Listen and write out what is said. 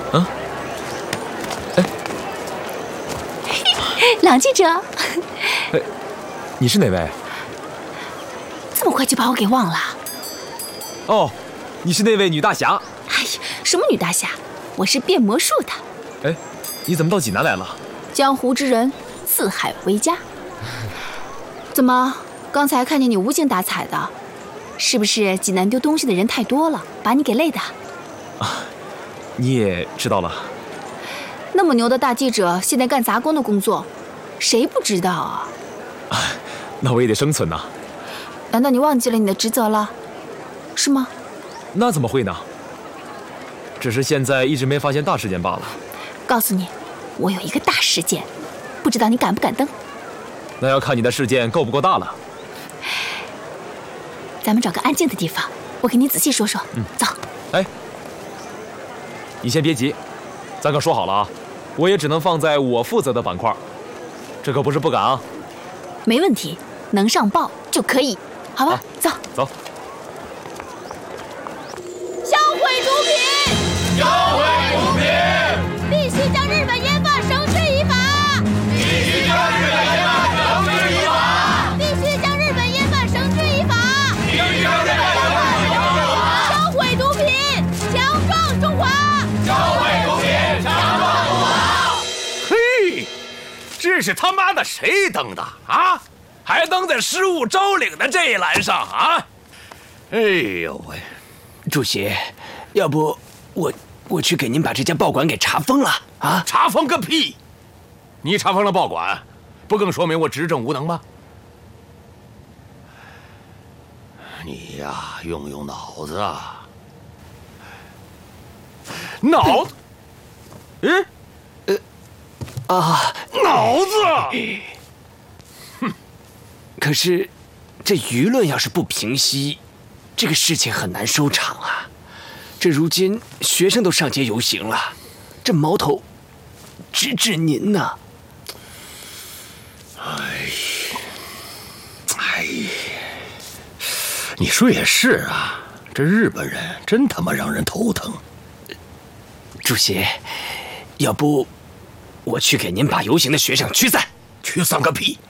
嗯，哎， 郎记者， 哎，你是哪位？ 这么快就把我给忘了？ 哦，你是那位女大侠。 哎呀，什么女大侠？我是变魔术的。 哎，你怎么到济南来了？ 江湖之人，四海为家。怎么，刚才看见你无精打采的，是不是济南丢东西的人太多了，把你给累的？ 啊，你也知道了。 那么牛的大记者，现在干杂工的工作，谁不知道啊？ 那我也得生存呐。 难道你忘记了你的职责了？是吗？ 那怎么会呢？只是现在一直没发现大事件罢了。 告诉你，我有一个大事件，不知道你敢不敢登？ 那要看你的事件够不够大了。 咱们找个安静的地方，我给你仔细说说。走。 哎，你先别急，咱可说好了啊，我也只能放在我负责的板块，这可不是不敢啊。 没问题，能上报就可以，好吧？走走。 销毁毒品！ 销毁毒品！ 必须将日本烟贩绳之以法！ 必须将日本烟贩绳之以法！ 必须将日本烟贩绳之以法！ 必须将日本烟贩绳之以法！ 销毁毒品，强壮中华！ 销毁毒品，强壮中华！ 嘿，这是他妈的谁登的啊？还登在失物招领的这一栏上啊！哎呦喂， 主席，要不我去给您把这家报馆给查封了啊？ 查封个屁！你查封了报馆，不更说明我执政无能吗？你呀，用脑子啊！脑子，脑子！ 可是，这舆论要是不平息，这个事情很难收场啊。这如今学生都上街游行了，这矛头直指您呢。 哎，你说也是啊，这日本人真他妈让人头疼。 主席，要不我去给您把游行的学生驱散？ 驱散个屁！